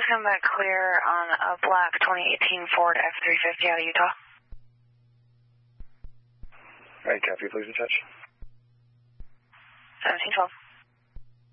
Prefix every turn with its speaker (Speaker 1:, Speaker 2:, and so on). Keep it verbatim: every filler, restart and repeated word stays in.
Speaker 1: just come back clear on a black twenty eighteen Ford F three fifty out of Utah.
Speaker 2: All right, copy, please attach.
Speaker 1: seventeen twelve.